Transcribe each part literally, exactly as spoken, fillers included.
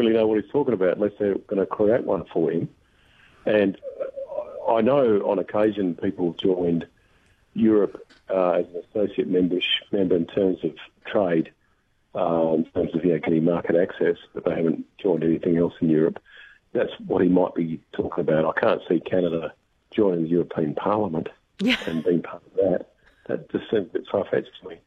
really know what he's talking about unless they're going to create one for him. And I know on occasion people joined Europe uh, as an associate member, member in terms of trade, uh, in terms of you know, getting market access, but they haven't joined anything else in Europe. That's what he might be talking about. I can't see Canada joining the European Parliament yeah. and being part of that. That just seems a bit far-fetched to me.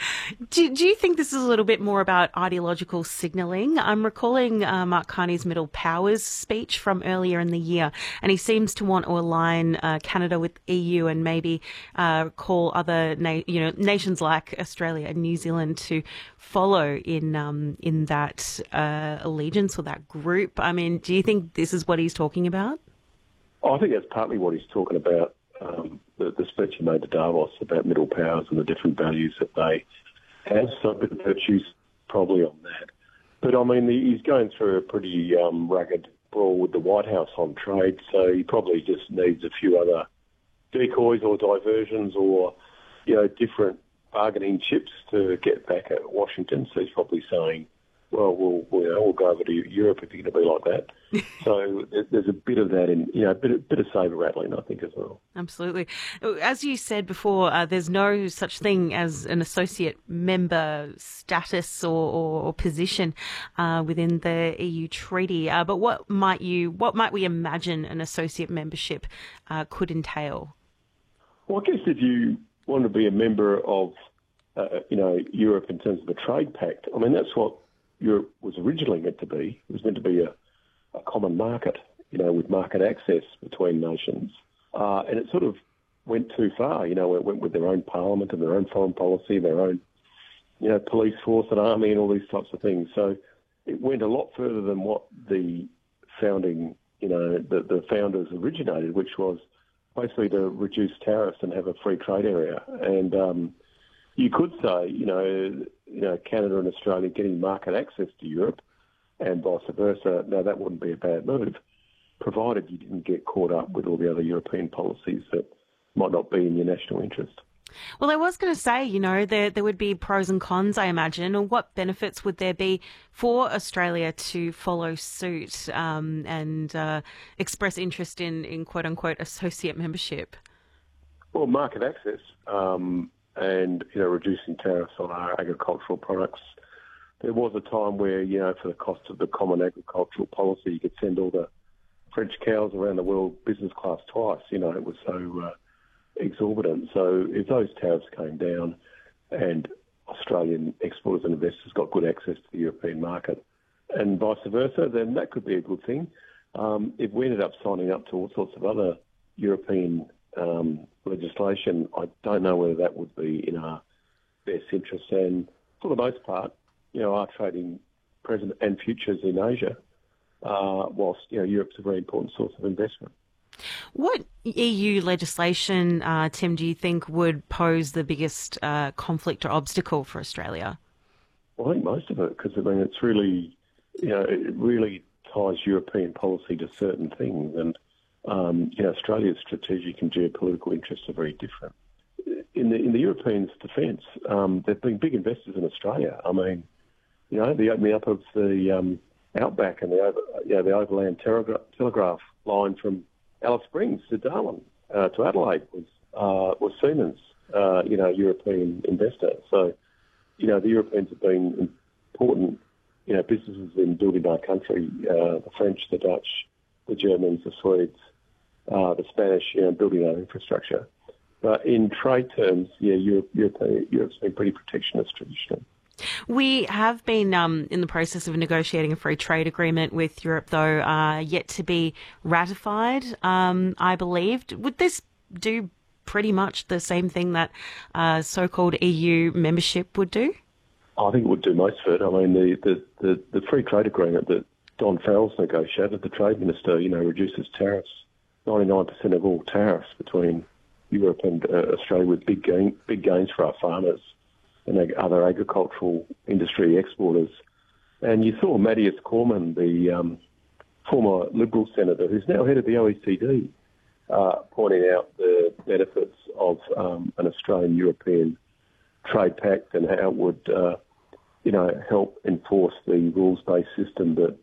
Do, do you think this is a little bit more about ideological signalling? I'm recalling uh, Mark Carney's Middle Powers speech from earlier in the year, and he seems to want to align uh, Canada with E U and maybe uh, call other na- you know nations like Australia and New Zealand to follow in um, in that uh, allegiance or that group. I mean, do you think this is what he's talking about? I think that's partly what he's talking about. Um, the, the speech he made to Davos about middle powers and the different values that they have. So a bit of virtues probably on that. But, I mean, he's going through a pretty um, rugged brawl with the White House on trade, so he probably just needs a few other decoys or diversions or, you know, different bargaining chips to get back at Washington. So he's probably saying, well, we'll, we'll, you know, we'll go over to Europe if you're going to be like that. So there's a bit of that in, you know, a bit of, bit of saber rattling, I think, as well. Absolutely. As you said before, uh, there's no such thing as an associate member status or, or, or position uh, within the E U treaty. Uh, but what might you, what might we imagine an associate membership uh, could entail? Well, I guess if you want to be a member of, uh, you know, Europe in terms of a trade pact, I mean, that's what Europe was originally meant to be. It was meant to be a, a common market, you know, with market access between nations. Uh, and it sort of went too far, you know, it went with their own parliament and their own foreign policy, their own, you know, police force and army and all these types of things. So it went a lot further than what the founding, you know, the, the founders originated, which was basically to reduce tariffs and have a free trade area. And um, you could say, you know, you know, Canada and Australia getting market access to Europe and vice versa, no, that wouldn't be a bad move, provided you didn't get caught up with all the other European policies that might not be in your national interest. Well, I was going to say, you know, there there would be pros and cons, I imagine. Or what benefits would there be for Australia to follow suit um, and uh, express interest in, in quote-unquote associate membership? Well, market access um, and, you know, reducing tariffs on our agricultural products. There was a time where, you know, for the cost of the common agricultural policy, you could send all the French cows around the world business class twice. You know, it was so uh, exorbitant. So if those tariffs came down and Australian exporters and investors got good access to the European market and vice versa, then that could be a good thing. Um, if we ended up signing up to all sorts of other European um, legislation, I don't know whether that would be in our best interest. And for the most part, you know, our trading present and futures in Asia, uh, whilst, you know, Europe's a very important source of investment. What E U legislation, uh, Tim, do you think would pose the biggest uh, conflict or obstacle for Australia? Well, I think most of it, because, I mean, it's really, you know, it really ties European policy to certain things. And, um, you know, Australia's strategic and geopolitical interests are very different. In the in the Europeans' defence, um, they've been big investors in Australia. I mean, you know, the opening up of the um, outback and the over, you know, the overland telegra- telegraph line from Alice Springs to Darwin uh, to Adelaide was uh, was Siemens, uh, you know, European investor. So, you know, the Europeans have been important, you know, businesses in building our country. Uh, the French, the Dutch, the Germans, the Swedes, uh, the Spanish, you know, building our infrastructure. But in trade terms, yeah, Europe, Europe, Europe's been pretty protectionist traditionally. We have been um, in the process of negotiating a free trade agreement with Europe, though, uh, yet to be ratified, um, I believe. Would this do pretty much the same thing that uh, so-called E U membership would do? I think it would do most of it. I mean, the, the, the, the free trade agreement that Don Farrell's negotiated, the trade minister, you know, reduces tariffs, ninety-nine percent of all tariffs between Europe and uh, Australia, with big gain, big gains for our farmers and other agricultural industry exporters. And you saw Matthias Cormann, the um, former Liberal senator, who's now head of the O E C D, uh, pointing out the benefits of um, an Australian-European trade pact and how it would, uh, you know, help enforce the rules-based system that